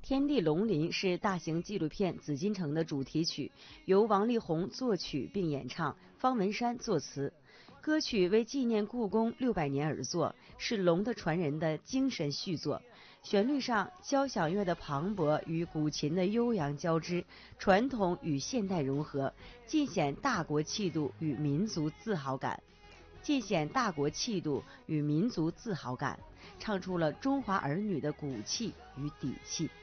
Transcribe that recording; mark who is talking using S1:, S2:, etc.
S1: 天地龙鳞》是大型纪录片《紫禁城》的主题曲，由王力宏作曲并演唱，方文山作词。歌曲为纪念故宫600年而作，是龙的传人的精神续作。旋律上，交响乐的磅礴与古琴的悠扬交织，传统与现代融合，尽显大国气度与民族自豪感。唱出了中华儿女的骨气与底气。